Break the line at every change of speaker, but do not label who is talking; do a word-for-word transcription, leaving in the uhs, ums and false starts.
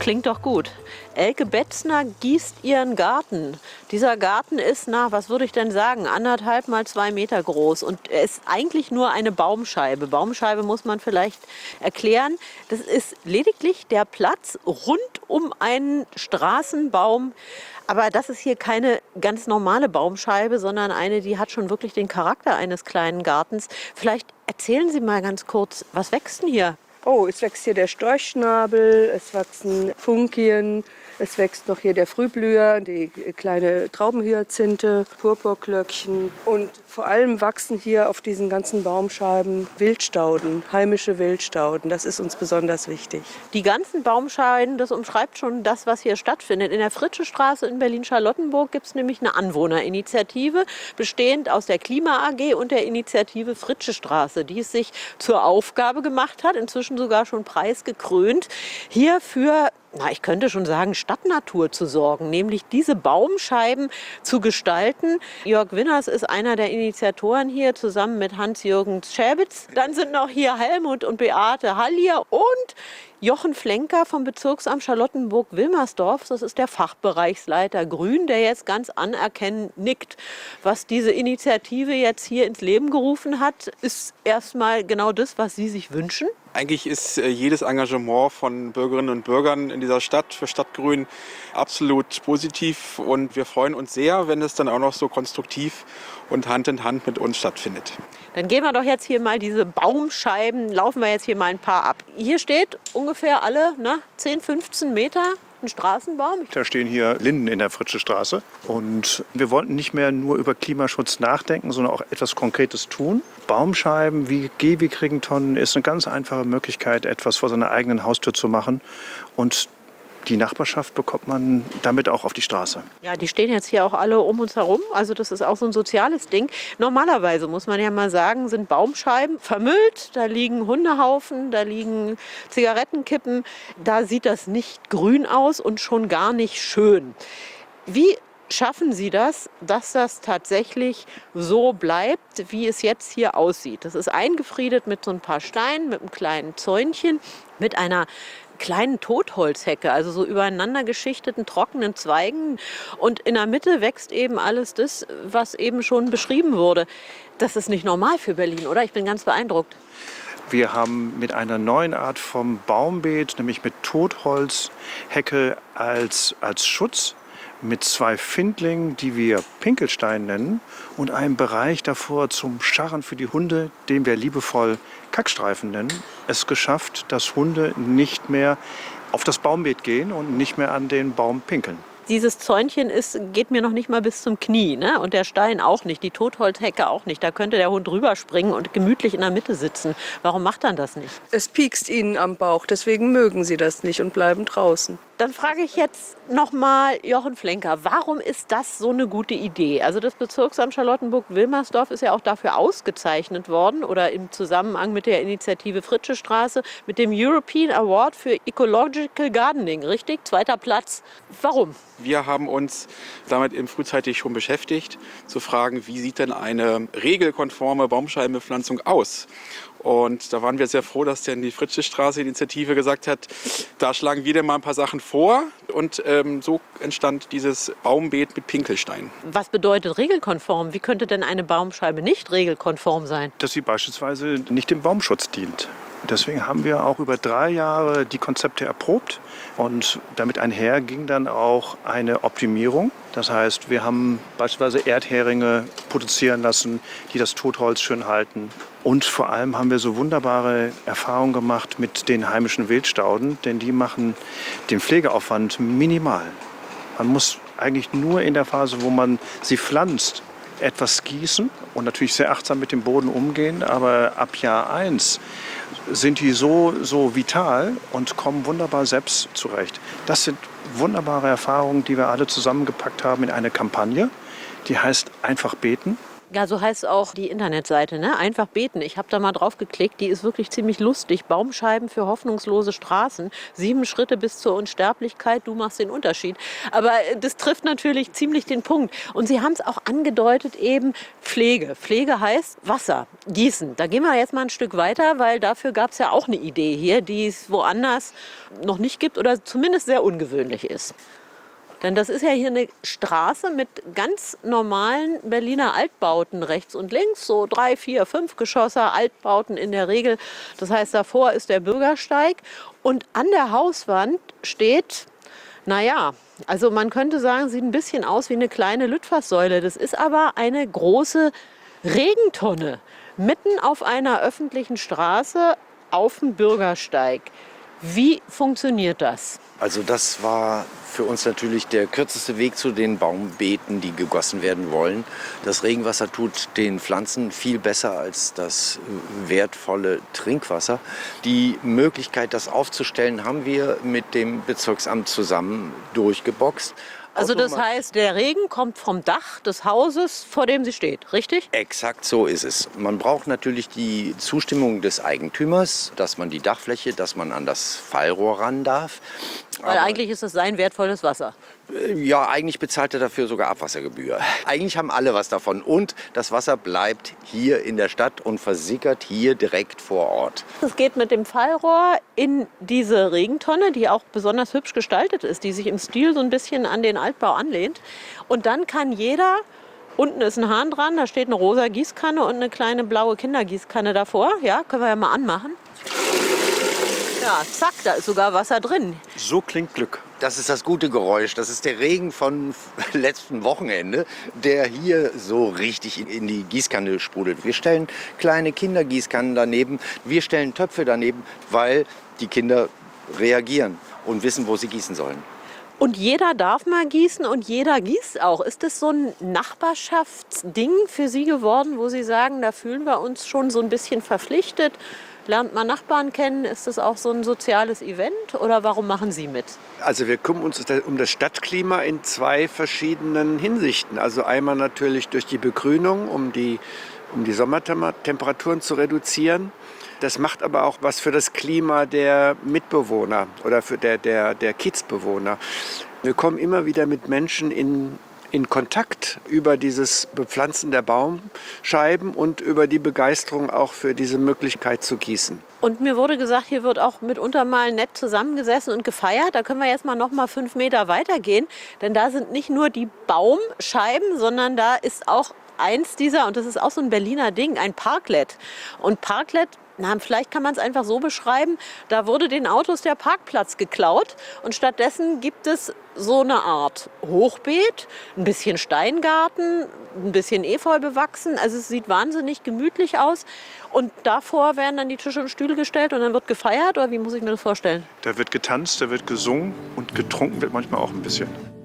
Klingt doch gut. Elke Betzner gießt ihren Garten. Dieser Garten ist, na, was würde ich denn sagen, anderthalb mal zwei Meter groß. Und er ist eigentlich nur eine Baumscheibe. Baumscheibe muss man vielleicht erklären. Das ist lediglich der Platz rund um einen Straßenbaum. Aber das ist hier keine ganz normale Baumscheibe, sondern eine, die hat schon wirklich den Charakter eines kleinen Gartens. Vielleicht erzählen Sie mal ganz kurz, was wächst denn hier?
Oh, es wächst hier der Storchschnabel, es wachsen Funkien, es wächst noch hier der Frühblüher, die kleine Traubenhyazinthe, Purpurklöckchen. Und vor allem wachsen hier auf diesen ganzen Baumscheiben Wildstauden, heimische Wildstauden. Das ist uns besonders wichtig.
Die ganzen Baumscheiben, das umschreibt schon das, was hier stattfindet. In der Fritschestraße in Berlin-Charlottenburg gibt es nämlich eine Anwohnerinitiative, bestehend aus der Klima A G und der Initiative Fritschestraße, die es sich zur Aufgabe gemacht hat, inzwischen sogar schon preisgekrönt, hier für, na, ich könnte schon sagen, Stadtnatur zu sorgen, nämlich diese Baumscheiben zu gestalten. Jörg Winners ist einer der Initiatoren hier, zusammen mit Hans-Jürgen Schäbitz. Dann sind noch hier Helmut und Beate Hallier und Jochen Flenker vom Bezirksamt Charlottenburg-Wilmersdorf. Das ist der Fachbereichsleiter Grün, der jetzt ganz anerkennend nickt. Was diese Initiative jetzt hier ins Leben gerufen hat, ist erstmal genau das, was Sie sich wünschen.
Eigentlich ist äh, jedes Engagement von Bürgerinnen und Bürgern in dieser Stadt für Stadtgrün absolut positiv. Und wir freuen uns sehr, wenn es dann auch noch so konstruktiv und Hand in Hand mit uns stattfindet.
Dann gehen wir doch jetzt hier mal diese Baumscheiben, laufen wir jetzt hier mal ein paar ab. Hier steht ungefähr alle na, zehn, fünfzehn Meter ein Straßenbaum.
Da stehen hier Linden in der Fritschestraße. Und wir wollten nicht mehr nur über Klimaschutz nachdenken, sondern auch etwas Konkretes tun. Baumscheiben wie Gehwegregentonnen ist eine ganz einfache Möglichkeit, etwas vor seiner eigenen Haustür zu machen. Und die Nachbarschaft bekommt man damit auch auf die Straße.
Ja, die stehen jetzt hier auch alle um uns herum. Also das ist auch so ein soziales Ding. Normalerweise, muss man ja mal sagen, sind Baumscheiben vermüllt. Da liegen Hundehaufen, da liegen Zigarettenkippen. Da sieht das nicht grün aus und schon gar nicht schön. Wie schaffen Sie das, dass das tatsächlich so bleibt, wie es jetzt hier aussieht? Das ist eingefriedet mit so ein paar Steinen, mit einem kleinen Zäunchen, mit einer kleinen Totholzhecke, also so übereinander geschichteten trockenen Zweigen. Und in der Mitte wächst eben alles das, was eben schon beschrieben wurde. Das ist nicht normal für Berlin, oder? Ich bin ganz beeindruckt.
Wir haben mit einer neuen Art vom Baumbeet, nämlich mit Totholzhecke als, als Schutz, mit zwei Findlingen, die wir Pinkelstein nennen, und einem Bereich davor zum Scharren für die Hunde, den wir liebevoll Kackstreifen nennen, es geschafft, dass Hunde nicht mehr auf das Baumbeet gehen und nicht mehr an den Baum pinkeln.
Dieses Zäunchen ist, geht mir noch nicht mal bis zum Knie, ne? Und der Stein auch nicht, die Totholzhecke auch nicht. Da könnte der Hund rüberspringen und gemütlich in der Mitte sitzen. Warum macht er das nicht?
Es piekst ihnen am Bauch, deswegen mögen sie das nicht und bleiben draußen.
Dann frage ich jetzt noch mal Jochen Flenker, warum ist das so eine gute Idee? Also das Bezirksamt Charlottenburg-Wilmersdorf ist ja auch dafür ausgezeichnet worden oder im Zusammenhang mit der Initiative Fritschestraße mit dem European Award für Ecological Gardening, richtig? Zweiter Platz. Warum?
Wir haben uns damit eben frühzeitig schon beschäftigt, zu fragen, wie sieht denn eine regelkonforme Baumscheibenbepflanzung aus? Und da waren wir sehr froh, dass dann die Fritschestraße-Initiative gesagt hat, da schlagen wir dir mal ein paar Sachen vor. Und ähm, so entstand dieses Baumbeet mit Pinkelstein.
Was bedeutet regelkonform? Wie könnte denn eine Baumscheibe nicht regelkonform sein?
Dass sie beispielsweise nicht dem Baumschutz dient. Deswegen haben wir auch über drei Jahre die Konzepte erprobt und damit einher ging dann auch eine Optimierung. Das heißt, wir haben beispielsweise Erdheringe produzieren lassen, die das Totholz schön halten. Und vor allem haben wir so wunderbare Erfahrungen gemacht mit den heimischen Wildstauden, denn die machen den Pflegeaufwand minimal. Man muss eigentlich nur in der Phase, wo man sie pflanzt, etwas gießen und natürlich sehr achtsam mit dem Boden umgehen, aber ab Jahr eins sind die so, so vital und kommen wunderbar selbst zurecht. Das sind wunderbare Erfahrungen, die wir alle zusammengepackt haben in eine Kampagne, die heißt Einfach beten.
Ja, so heißt auch die Internetseite, ne? Einfach beten. Ich habe da mal drauf geklickt, die ist wirklich ziemlich lustig. Baumscheiben für hoffnungslose Straßen. Sieben Schritte bis zur Unsterblichkeit, du machst den Unterschied. Aber das trifft natürlich ziemlich den Punkt. Und Sie haben es auch angedeutet eben, Pflege. Pflege heißt Wasser, Gießen. Da gehen wir jetzt mal ein Stück weiter, weil dafür gab es ja auch eine Idee hier, die es woanders noch nicht gibt oder zumindest sehr ungewöhnlich ist. Denn das ist ja hier eine Straße mit ganz normalen Berliner Altbauten rechts und links, so drei, vier, fünf Geschosse, Altbauten in der Regel. Das heißt, davor ist der Bürgersteig und an der Hauswand steht, naja, also man könnte sagen, sieht ein bisschen aus wie eine kleine Litfaßsäule. Das ist aber eine große Regentonne mitten auf einer öffentlichen Straße auf dem Bürgersteig. Wie funktioniert das?
Also das war für uns natürlich der kürzeste Weg zu den Baumbeeten, die gegossen werden wollen. Das Regenwasser tut den Pflanzen viel besser als das wertvolle Trinkwasser. Die Möglichkeit, das aufzustellen, haben wir mit dem Bezirksamt zusammen durchgeboxt.
Also das heißt, der Regen kommt vom Dach des Hauses, vor dem sie steht, richtig?
Exakt so ist es. Man braucht natürlich die Zustimmung des Eigentümers, dass man die Dachfläche, dass man an das Fallrohr ran darf.
Weil
Aber
eigentlich ist es sein wertvolles Wasser.
ja, eigentlich bezahlt er dafür sogar Abwassergebühr. Eigentlich haben alle was davon. Und das Wasser bleibt hier in der Stadt und versickert hier direkt vor Ort.
Es geht mit dem Fallrohr in diese Regentonne, die auch besonders hübsch gestaltet ist, die sich im Stil so ein bisschen an den Altbau anlehnt. Und dann kann jeder, unten ist ein Hahn dran, da steht eine rosa Gießkanne und eine kleine blaue Kindergießkanne davor. Ja, können wir ja mal anmachen. Ja, zack, da ist sogar Wasser drin.
So klingt Glück.
Das ist das gute Geräusch. Das ist der Regen von letzten Wochenende, der hier so richtig in die Gießkanne sprudelt. Wir stellen kleine Kindergießkannen daneben. Wir stellen Töpfe daneben, weil die Kinder reagieren und wissen, wo sie gießen sollen.
Und jeder darf mal gießen und jeder gießt auch. Ist das so ein Nachbarschaftsding für Sie geworden, wo Sie sagen, da fühlen wir uns schon so ein bisschen verpflichtet? Lernt man Nachbarn kennen? Ist das auch so ein soziales Event oder warum machen Sie mit?
Also wir kümmern uns um das Stadtklima in zwei verschiedenen Hinsichten. Also einmal natürlich durch die Begrünung, um die, um die Sommertemperaturen zu reduzieren. Das macht aber auch was für das Klima der Mitbewohner oder für der, der, der Kiezbewohner. Wir kommen immer wieder mit Menschen in in Kontakt über dieses Bepflanzen der Baumscheiben und über die Begeisterung auch für diese Möglichkeit zu gießen.
Und mir wurde gesagt, hier wird auch mitunter mal nett zusammengesessen und gefeiert. Da können wir jetzt mal noch mal fünf Meter weitergehen. Denn da sind nicht nur die Baumscheiben, sondern da ist auch eins dieser, und das ist auch so ein Berliner Ding, ein Parklet. Und Parklet, na, vielleicht kann man es einfach so beschreiben, da wurde den Autos der Parkplatz geklaut und stattdessen gibt es so eine Art Hochbeet, ein bisschen Steingarten, ein bisschen Efeu bewachsen. Also es sieht wahnsinnig gemütlich aus und davor werden dann die Tische und Stühle gestellt und dann wird gefeiert oder wie muss ich mir das vorstellen?
Da wird getanzt, da wird gesungen und getrunken wird manchmal auch ein bisschen.